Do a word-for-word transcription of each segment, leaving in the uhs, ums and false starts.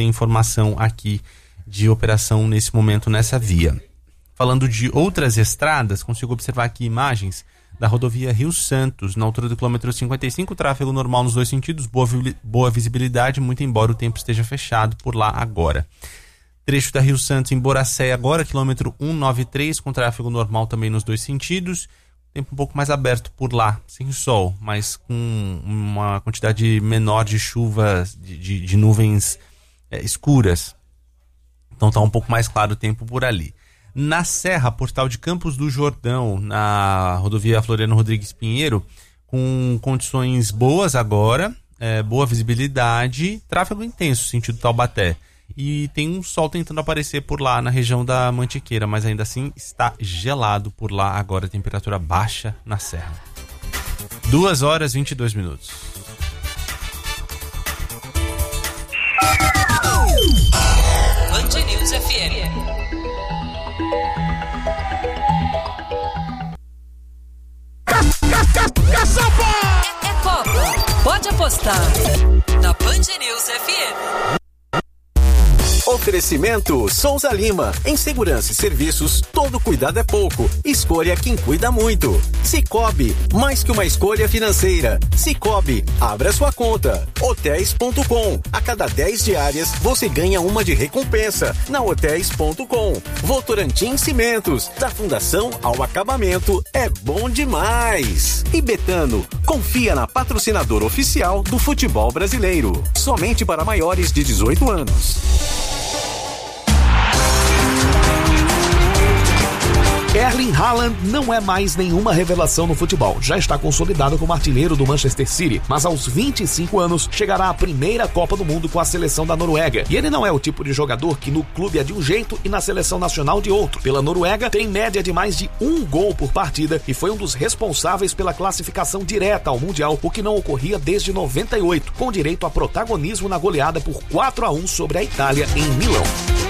tem informação aqui de operação nesse momento nessa via. Falando de outras estradas, consigo observar aqui imagens da rodovia Rio Santos, na altura do quilômetro cinquenta e cinco, tráfego normal nos dois sentidos, boa, boa visibilidade, muito embora o tempo esteja fechado por lá agora. Trecho da Rio Santos em Boracé agora, quilômetro cento e noventa e três, com tráfego normal também nos dois sentidos, tempo um pouco mais aberto por lá, sem sol, mas com uma quantidade menor de chuvas, de, de, de nuvens é, escuras. Então está um pouco mais claro o tempo por ali. Na Serra, portal de Campos do Jordão, na rodovia Floriano Rodrigues Pinheiro, com condições boas agora, é, boa visibilidade, tráfego intenso, sentido Taubaté. E tem um sol tentando aparecer por lá na região da Mantiqueira, mas ainda assim está gelado por lá agora, temperatura baixa na Serra. duas horas e vinte e dois minutos. Band News F M. É, é Copa. Pode apostar na Band News F M. Oferecimento Souza Lima. Em segurança e serviços, todo cuidado é pouco. Escolha quem cuida muito. Sicoob, mais que uma escolha financeira. Sicoob, abra sua conta. Hotéis ponto com. A cada dez diárias, você ganha uma de recompensa. Na Hotéis ponto com. Votorantim Cimentos. Da fundação ao acabamento, é bom demais. E Betano, confia na patrocinadora oficial do futebol brasileiro. Somente para maiores de dezoito anos. Erling Haaland não é mais nenhuma revelação no futebol. Já está consolidado como artilheiro do Manchester City, mas aos vinte e cinco anos chegará à primeira Copa do Mundo com a seleção da Noruega. E ele não é o tipo de jogador que no clube é de um jeito e na seleção nacional de outro. Pela Noruega, tem média de mais de um gol por partida e foi um dos responsáveis pela classificação direta ao Mundial, o que não ocorria desde noventa e oito, com direito a protagonismo na goleada por quatro a um sobre a Itália em Milão.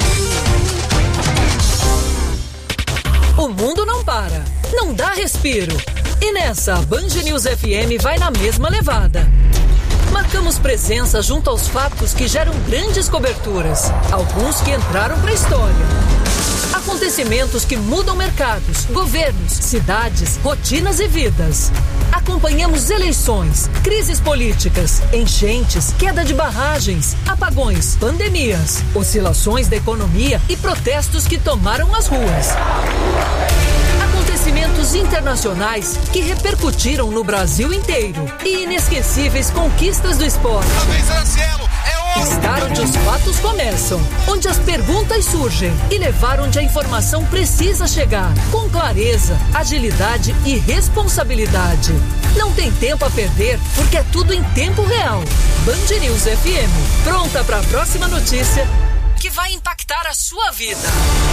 O mundo não para, não dá respiro. E nessa, a Band News F M vai na mesma levada. Marcamos presença junto aos fatos que geram grandes coberturas, alguns que entraram para a história. Acontecimentos que mudam mercados, governos, cidades, rotinas e vidas. Acompanhamos eleições, crises políticas, enchentes, queda de barragens, apagões, pandemias, oscilações da economia e protestos que tomaram as ruas. Acontecimentos internacionais que repercutiram no Brasil inteiro e inesquecíveis conquistas do esporte. Estar onde os fatos começam, onde as perguntas surgem e levar onde a informação precisa chegar, com clareza, agilidade e responsabilidade. Não tem tempo a perder, porque é tudo em tempo real. Band News F M, pronta para a próxima notícia que vai impactar a sua vida.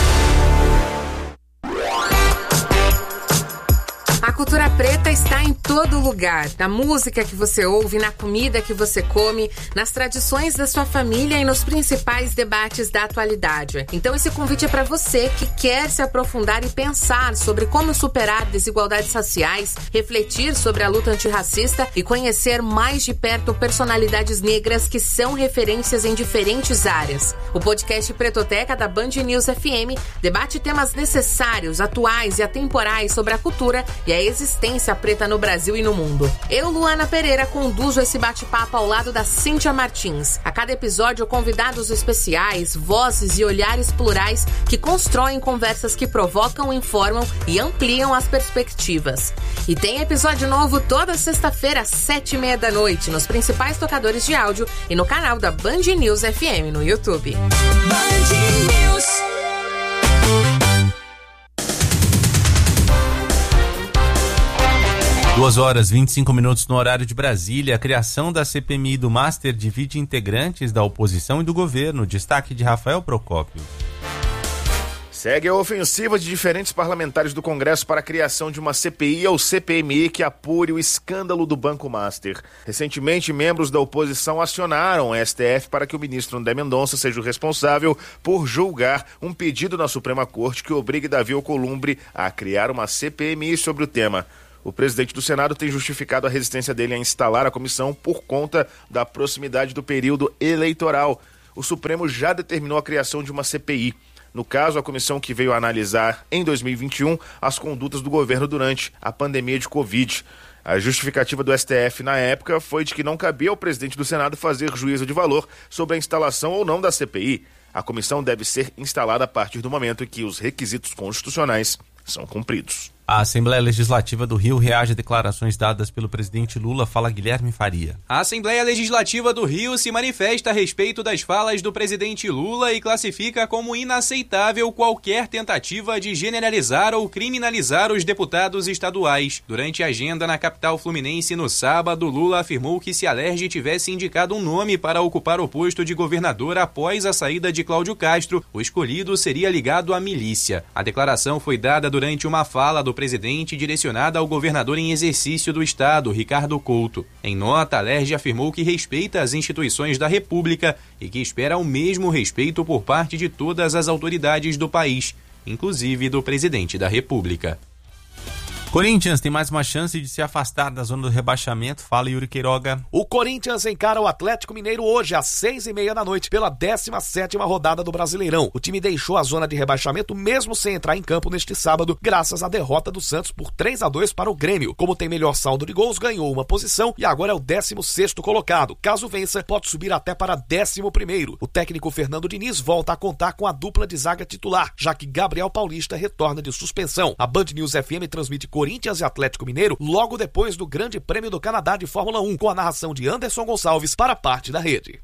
A cultura preta está em todo lugar, na música que você ouve, na comida que você come, nas tradições da sua família e nos principais debates da atualidade. Então esse convite é para você que quer se aprofundar e pensar sobre como superar desigualdades raciais, refletir sobre a luta antirracista e conhecer mais de perto personalidades negras que são referências em diferentes áreas. O podcast Pretoteca da Band News F M debate temas necessários, atuais e atemporais sobre a cultura e a existência preta no Brasil e no mundo. Eu, Luana Pereira, conduzo esse bate-papo ao lado da Cíntia Martins. A cada episódio, convidados especiais, vozes e olhares plurais que constroem conversas que provocam, informam e ampliam as perspectivas. E tem episódio novo toda sexta-feira, às sete e meia da noite, nos principais tocadores de áudio e no canal da Band News F M no YouTube. Band News. duas horas e vinte e cinco minutos no horário de Brasília. A criação da C P M I do Master divide integrantes da oposição e do governo. Destaque de Rafael Procópio. Segue a ofensiva de diferentes parlamentares do Congresso para a criação de uma C P I ou C P M I que apure o escândalo do Banco Master. Recentemente, membros da oposição acionaram o S T F para que o ministro André Mendonça seja o responsável por julgar um pedido na Suprema Corte que obrigue Davi Alcolumbre a criar uma C P M I sobre o tema. O presidente do Senado tem justificado a resistência dele a instalar a comissão por conta da proximidade do período eleitoral. o Supremo já determinou a criação de uma C P I. No caso, a comissão que veio analisar em dois mil e vinte e um as condutas do governo durante a pandemia de Covid. A justificativa do S T F na época foi de que não cabia ao presidente do Senado fazer juízo de valor sobre a instalação ou não da C P I. A comissão deve ser instalada a partir do momento em que os requisitos constitucionais são cumpridos. A Assembleia Legislativa do Rio reage a declarações dadas pelo presidente Lula, fala Guilherme Faria. A Assembleia Legislativa do Rio se manifesta a respeito das falas do presidente Lula e classifica como inaceitável qualquer tentativa de generalizar ou criminalizar os deputados estaduais. Durante a agenda na capital fluminense no sábado, Lula afirmou que se Alerj tivesse indicado um nome para ocupar o posto de governador após a saída de Cláudio Castro, o escolhido seria ligado à milícia. A declaração foi dada durante uma fala do presidente direcionada ao governador em exercício do estado, Ricardo Couto. Em nota, Alerj afirmou que respeita as instituições da República e que espera o mesmo respeito por parte de todas as autoridades do país, inclusive do presidente da República. Corinthians tem mais uma chance de se afastar da zona do rebaixamento, fala Yuri Queiroga. O Corinthians encara o Atlético Mineiro hoje às seis e meia da noite pela décima sétima rodada do Brasileirão. O time deixou a zona de rebaixamento mesmo sem entrar em campo neste sábado, graças à derrota do Santos por três a dois para o Grêmio. Como tem melhor saldo de gols, ganhou uma posição e agora é o décimo sexto colocado. Caso vença, pode subir até para décimo primeiro. O técnico Fernando Diniz volta a contar com a dupla de zaga titular, já que Gabriel Paulista retorna de suspensão. A Band News F M transmite Corinthians e Atlético Mineiro logo depois do Grande Prêmio do Canadá de Fórmula um, com a narração de Anderson Gonçalves para parte da rede.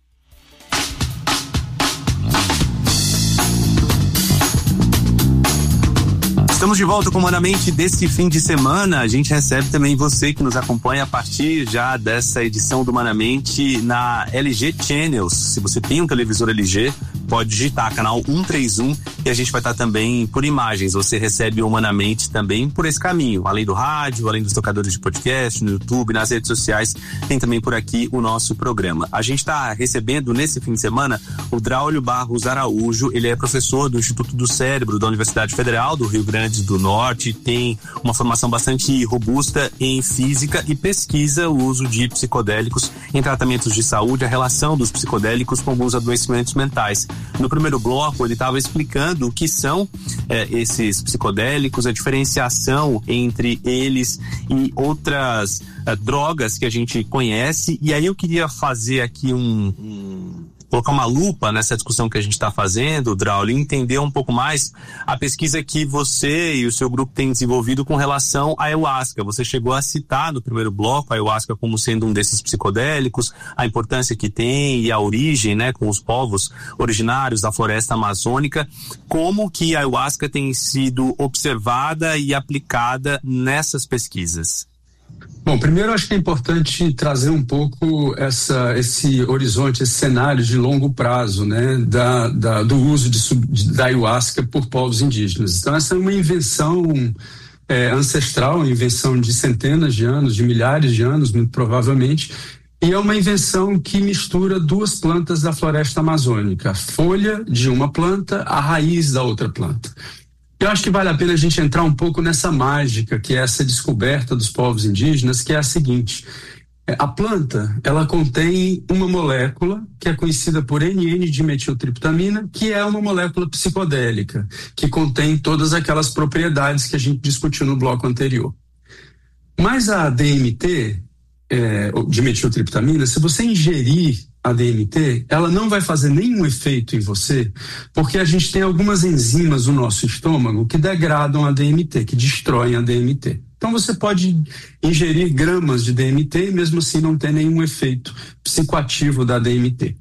Estamos de volta com o Humanamente desse fim de semana. A gente recebe também você que nos acompanha a partir já dessa edição do Humanamente na L G Channels. Se você tem um televisor L G, pode digitar canal cento e trinta e um e a gente vai estar também por imagens. Você recebe o Humanamente também por esse caminho. Além do rádio, além dos tocadores de podcast, no YouTube, nas redes sociais, tem também por aqui o nosso programa. A gente está recebendo nesse fim de semana o Draulio Barros Araújo. Ele é professor do Instituto do Cérebro da Universidade Federal do Rio Grande do Norte, tem uma formação bastante robusta em física e pesquisa o uso de psicodélicos em tratamentos de saúde, a relação dos psicodélicos com alguns adoecimentos mentais. No primeiro bloco, ele estava explicando o que são é, esses psicodélicos, a diferenciação entre eles e outras é, drogas que a gente conhece, e aí eu queria fazer aqui um... um colocar uma lupa nessa discussão que a gente está fazendo, Draulio, e entender um pouco mais a pesquisa que você e o seu grupo têm desenvolvido com relação à ayahuasca. Você chegou a citar no primeiro bloco a ayahuasca como sendo um desses psicodélicos, a importância que tem e a origem, né, com os povos originários da floresta amazônica. Como que a ayahuasca tem sido observada e aplicada nessas pesquisas? Bom, primeiro acho que é importante trazer um pouco essa, esse horizonte, esse cenário de longo prazo, né, da, da, do uso de, de, da ayahuasca por povos indígenas. Então essa é uma invenção é, ancestral, uma invenção de centenas de anos, de milhares de anos, muito provavelmente, e é uma invenção que mistura duas plantas da floresta amazônica, a folha de uma planta, a raiz da outra planta. Eu acho que vale a pena a gente entrar um pouco nessa mágica, que é essa descoberta dos povos indígenas, que é a seguinte: a planta, ela contém uma molécula que é conhecida por N N-dimetiltriptamina, que é uma molécula psicodélica, que contém todas aquelas propriedades que a gente discutiu no bloco anterior. Mas a D M T, é, dimetiltriptamina, se você ingerir a D M T, ela não vai fazer nenhum efeito em você, porque a gente tem algumas enzimas no nosso estômago que degradam a D M T, que destroem a D M T. Então você pode ingerir gramas de D M T e mesmo assim não ter nenhum efeito psicoativo da D M T.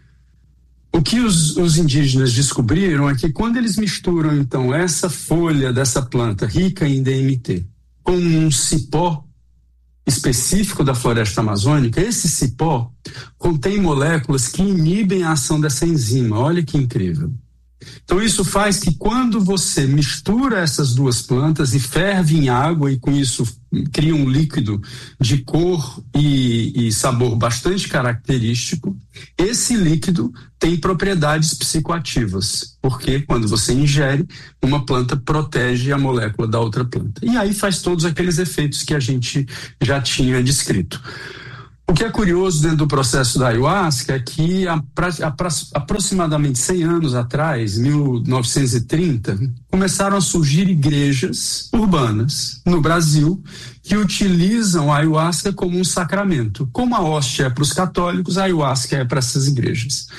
O que os, os indígenas descobriram é que quando eles misturam então essa folha dessa planta rica em D M T com um cipó específico da floresta amazônica, esse cipó contém moléculas que inibem a ação dessa enzima. Olha que incrível. Então isso faz que quando você mistura essas duas plantas e ferve em água e com isso cria um líquido de cor e, e sabor bastante característico, esse líquido tem propriedades psicoativas, porque quando você ingere, uma planta protege a molécula da outra planta. E aí faz todos aqueles efeitos que a gente já tinha descrito. O que é curioso dentro do processo da ayahuasca é que há, há aproximadamente cem anos atrás, mil novecentos e trinta, começaram a surgir igrejas urbanas no Brasil que utilizam a ayahuasca como um sacramento. Como a hóstia é para os católicos, a ayahuasca é para essas igrejas.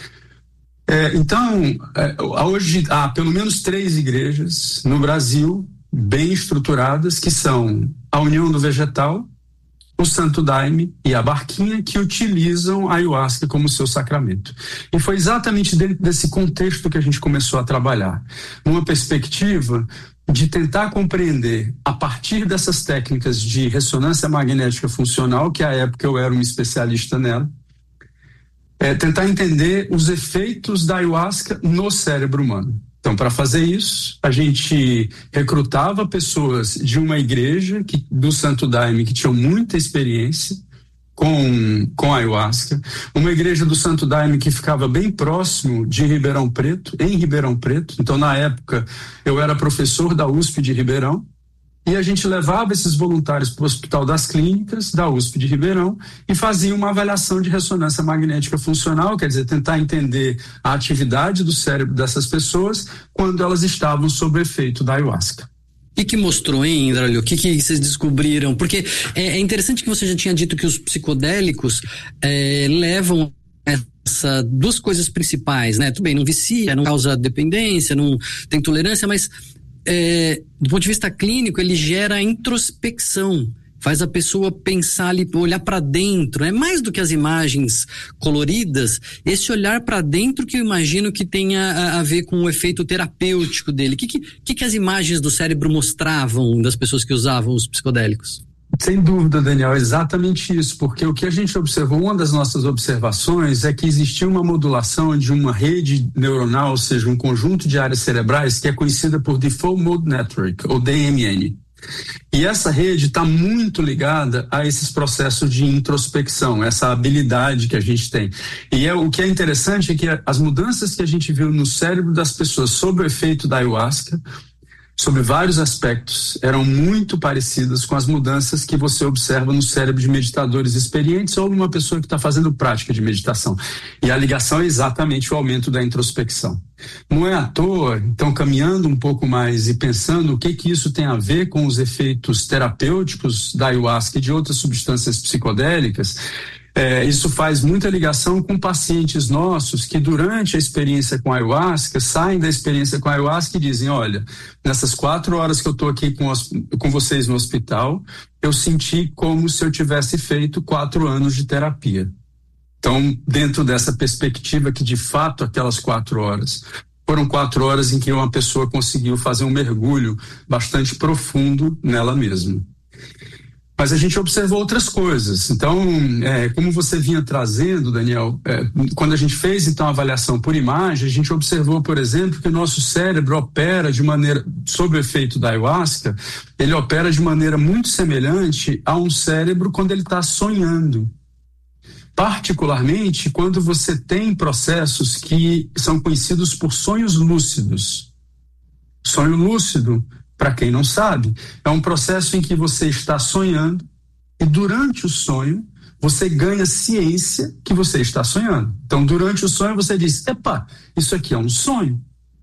É, então, é, hoje há pelo menos três igrejas no Brasil bem estruturadas, que são a União do Vegetal, o Santo Daime e a Barquinha, que utilizam a ayahuasca como seu sacramento. E foi exatamente dentro desse contexto que a gente começou a trabalhar, numa perspectiva de tentar compreender, a partir dessas técnicas de ressonância magnética funcional, que à época eu era um especialista nela, é, tentar entender os efeitos da ayahuasca no cérebro humano. Então, para fazer isso, a gente recrutava pessoas de uma igreja que, do Santo Daime, que tinham muita experiência com, com ayahuasca, uma igreja do Santo Daime que ficava bem próximo de Ribeirão Preto, em Ribeirão Preto. Então, na época, eu era professor da U S P de Ribeirão, e a gente levava esses voluntários para o Hospital das Clínicas da U S P de Ribeirão e fazia uma avaliação de ressonância magnética funcional, quer dizer, tentar entender a atividade do cérebro dessas pessoas quando elas estavam sob o efeito da ayahuasca. O que, que mostrou, hein, Indralio? O que, que vocês descobriram? Porque é, é interessante que você já tinha dito que os psicodélicos é, levam essa duas coisas principais, né? Tudo bem, não vicia, não causa dependência, não tem tolerância, mas É, do ponto de vista clínico, ele gera introspecção, faz a pessoa pensar ali, olhar para dentro, é mais do que as imagens coloridas, esse olhar para dentro que eu imagino que tenha a, a ver com o efeito terapêutico dele. O que, que, que as imagens do cérebro mostravam das pessoas que usavam os psicodélicos? Sem dúvida, Daniel, exatamente isso, porque o que a gente observou, uma das nossas observações é que existia uma modulação de uma rede neuronal, ou seja, um conjunto de áreas cerebrais que é conhecida por Default Mode Network, ou D M N. E essa rede está muito ligada a esses processos de introspecção, essa habilidade que a gente tem. E é, o que é interessante é que as mudanças que a gente viu no cérebro das pessoas sob o efeito da ayahuasca, sobre vários aspectos, eram muito parecidas com as mudanças que você observa no cérebro de meditadores experientes ou numa pessoa que está fazendo prática de meditação. E a ligação é exatamente o aumento da introspecção. Não é à toa, então, caminhando um pouco mais e pensando o que que isso tem a ver com os efeitos terapêuticos da ayahuasca e de outras substâncias psicodélicas. É, isso faz muita ligação com pacientes nossos que durante a experiência com a ayahuasca, saem da experiência com a ayahuasca e dizem, olha, nessas quatro horas que eu estou aqui com, as, com vocês no hospital, eu senti como se eu tivesse feito quatro anos de terapia. Então, dentro dessa perspectiva que de fato aquelas quatro horas foram quatro horas em que uma pessoa conseguiu fazer um mergulho bastante profundo nela mesma. Mas a gente observou outras coisas. Então, é, como você vinha trazendo, Daniel, é, quando a gente fez então a avaliação por imagem, a gente observou, por exemplo, que o nosso cérebro opera de maneira, sob o efeito da ayahuasca, ele opera de maneira muito semelhante a um cérebro quando ele está sonhando. Particularmente quando você tem processos que são conhecidos por sonhos lúcidos. Sonho lúcido, para quem não sabe, é um processo em que você está sonhando e durante o sonho você ganha ciência que você está sonhando. Então, durante o sonho você diz, epa, isso aqui é um sonho.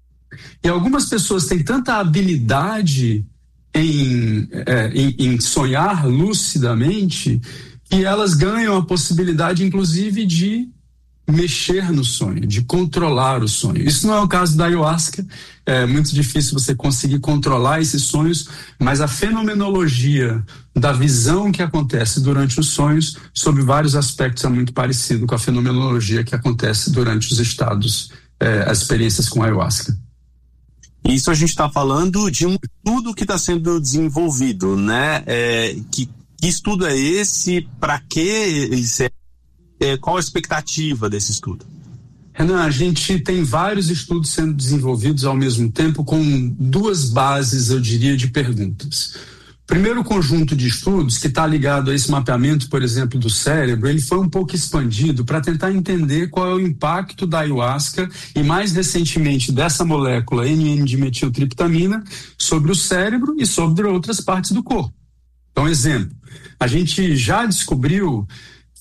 E algumas pessoas têm tanta habilidade em, é, em, em sonhar lucidamente que elas ganham a possibilidade, inclusive, de mexer no sonho, de controlar o sonho. Isso não é o caso da ayahuasca, é muito difícil você conseguir controlar esses sonhos, mas a fenomenologia da visão que acontece durante os sonhos, sob vários aspectos, é muito parecido com a fenomenologia que acontece durante os estados, é, as experiências com a ayahuasca. Isso a gente está falando de um estudo que está sendo desenvolvido, né? É, que, que estudo é esse? Para que ele serve? Qual a expectativa desse estudo? Renan, a gente tem vários estudos sendo desenvolvidos ao mesmo tempo com duas bases, eu diria, de perguntas. Primeiro conjunto de estudos que está ligado a esse mapeamento, por exemplo, do cérebro, ele foi um pouco expandido para tentar entender qual é o impacto da ayahuasca e mais recentemente dessa molécula N N-dimetiltriptamina sobre o cérebro e sobre outras partes do corpo. Então, exemplo, a gente já descobriu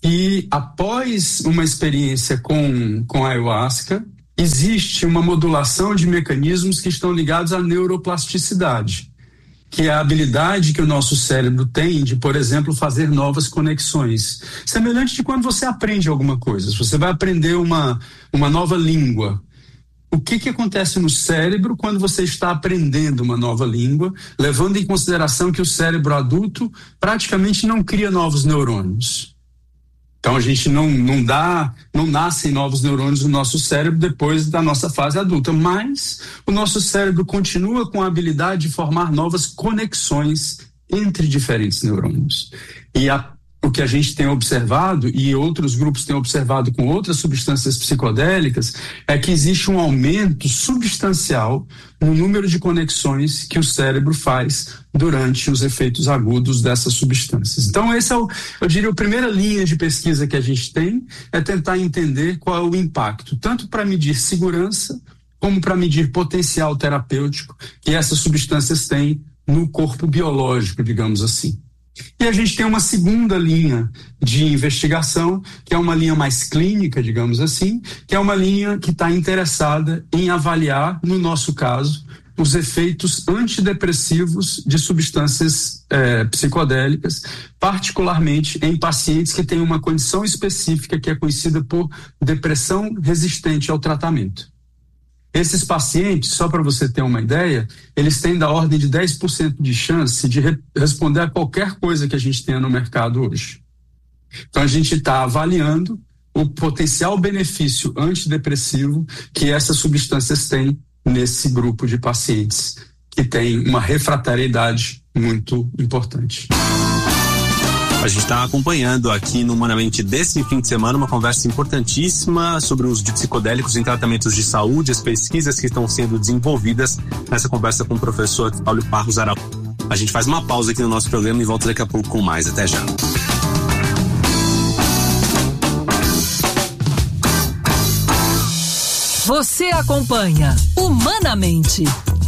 E após uma experiência com, com a ayahuasca, existe uma modulação de mecanismos que estão ligados à neuroplasticidade, que é a habilidade que o nosso cérebro tem de, por exemplo, fazer novas conexões. Semelhante de quando você aprende alguma coisa. Se você vai aprender uma, uma nova língua, o que, que acontece no cérebro quando você está aprendendo uma nova língua, levando em consideração que o cérebro adulto praticamente não cria novos neurônios? Então a gente não, não dá, não nascem novos neurônios no nosso cérebro depois da nossa fase adulta, mas o nosso cérebro continua com a habilidade de formar novas conexões entre diferentes neurônios. E a O que a gente tem observado, e outros grupos têm observado com outras substâncias psicodélicas, é que existe um aumento substancial no número de conexões que o cérebro faz durante os efeitos agudos dessas substâncias. Então, esse é o, eu diria, a primeira linha de pesquisa que a gente tem, é tentar entender qual é o impacto, tanto para medir segurança, como para medir potencial terapêutico que essas substâncias têm no corpo biológico, digamos assim. E a gente tem uma segunda linha de investigação, que é uma linha mais clínica, digamos assim, que é uma linha que está interessada em avaliar, no nosso caso, os efeitos antidepressivos de substâncias eh, psicodélicas, particularmente em pacientes que têm uma condição específica que é conhecida por depressão resistente ao tratamento. Esses pacientes, só para você ter uma ideia, eles têm da ordem de dez por cento de chance de re- responder a qualquer coisa que a gente tenha no mercado hoje. Então a gente está avaliando o potencial benefício antidepressivo que essas substâncias têm nesse grupo de pacientes que tem uma refratariedade muito importante. A gente está acompanhando aqui no Humanamente desse fim de semana uma conversa importantíssima sobre o uso de psicodélicos em tratamentos de saúde, as pesquisas que estão sendo desenvolvidas nessa conversa com o professor Paulo Barros Araújo. A gente faz uma pausa aqui no nosso programa e volta daqui a pouco com mais. Até já. Você acompanha Humanamente